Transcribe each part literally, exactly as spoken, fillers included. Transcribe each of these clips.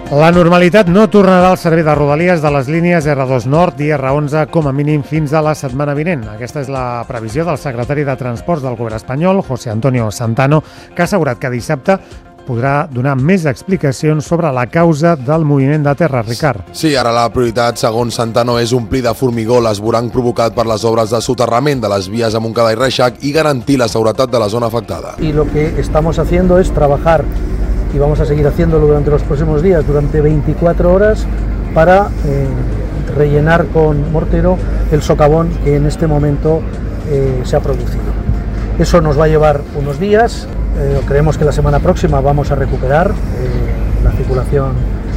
La normalitat no tornarà al servei de Rodalies de les línies erre dos Nord i erre onze com a mínim fins a la setmana vinent. Aquesta és la previsió del secretari de Transports del govern espanyol, José Antonio Santano, que ha assegurat que dissabte podrà donar més explicacions sobre la causa del moviment de terra, Ricard. Sí, ara la prioritat, segons Santano, és omplir de formigó l'esvoranc provocat per les obres de soterrament de les vies a Montcada i Reixac i garantir la seguretat de la zona afectada. Y lo que estamos haciendo es trabajar, y vamos a seguir haciéndolo durante los próximos días, durante veinticuatro horas, para eh, rellenar con mortero el socavón que en este momento eh, se ha producido. Eso nos va a llevar unos días. Eh, creemos que la semana próxima vamos a recuperar eh, la circulación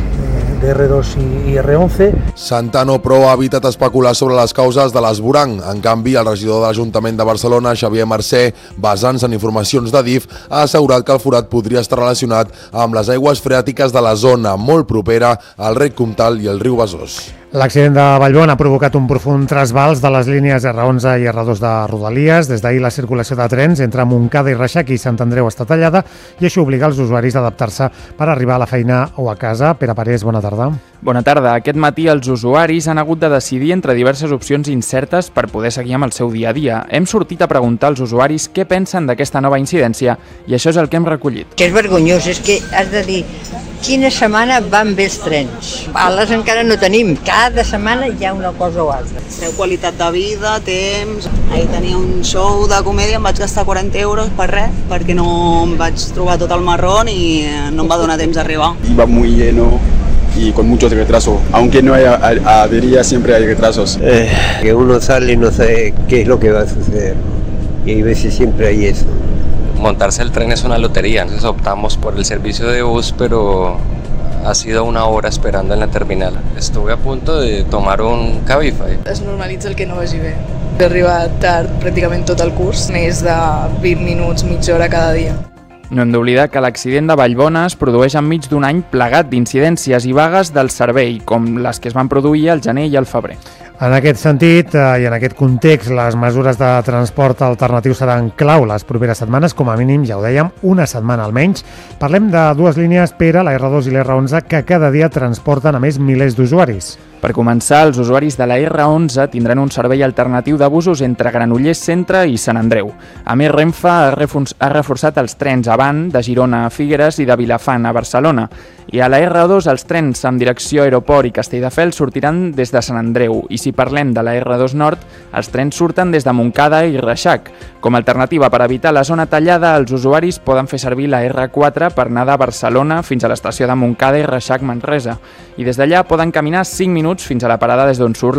eh, de erre dos i, i erre onze. Santano, però, ha evitat especular sobre les causes de l'esvoranc. En canvi, el regidor de l'Ajuntament de Barcelona, Xavier Mercè, basant-se en informacions de D I F, ha assegurat que el forat podria estar relacionat amb les aigües freàtiques de la zona molt propera al Rec Comtal i el riu Besòs. L'accident de Vallbona ha provocat un profund trasbals de les línies erre onze i erre dos de Rodalies. Des d'ahir la circulació de trens entre Montcada i Reixac i Sant Andreu està tallada i això obliga els usuaris a adaptar-se per arribar a la feina o a casa. Pere Parés, bona tarda. Bona tarda. Aquest matí els usuaris han hagut de decidir entre diverses opcions incertes per poder seguir amb el seu dia a dia. Hem sortit a preguntar als usuaris què pensen d'aquesta nova incidència i això és el que hem recollit. Que és vergonyós, és que has de dir quina setmana van bé els trens. Ales encara no tenim, cada setmana hi ha una cosa o altra. Treu qualitat de vida, temps... Ahir tenia un show de comèdia, em vaig gastar quaranta euros per res, perquè no em vaig trobar tot el marrón i no em va donar temps d'arribar. Iba muy lleno y con muchos retrasos, aunque no haya avería, siempre hay retrasos. Eh, que uno sale y no sabe qué es lo que va a suceder, y hay veces siempre hay eso. Montarse el tren es una lotería, entonces optamos por el servicio de bus, pero ha sido una hora esperando en la terminal. Estuve a punto de tomar un Cabify. Es normalitza el que no vagi bé. He arribat tard pràcticament tot el curs, més de vint minuts, mitja hora cada dia. No hem d'oblidar que l'accident de Vallbona es produeix enmig d'un any plegat d'incidències i vagues del servei, com les que es van produir al gener i al febrer. En aquest sentit i en aquest context, les mesures de transport alternatiu seran clau les properes setmanes, com a mínim, ja ho dèiem, una setmana almenys. Parlem de dues línies per a la erre dos i l'erre onze que cada dia transporten a més milers d'usuaris. Per començar, els usuaris de la erre onze tindran un servei alternatiu de busos entre Granollers Centre i Sant Andreu. A més, Renfe ha reforçat els trens avant de Girona a Figueres i de Vilafant a Barcelona. I a la erre dos els trens amb direcció Aeroport i Castelldefels sortiran des de Sant Andreu. I si parlem de la erre dos Nord, els trens surten des de Montcada i Reixac. Com a alternativa per evitar la zona tallada, els usuaris poden fer servir la erre quatre per anar de Barcelona fins a l'estació de Montcada i Reixac Manresa. I des d'allà poden caminar cinc minuts fins a la parada des d'on surt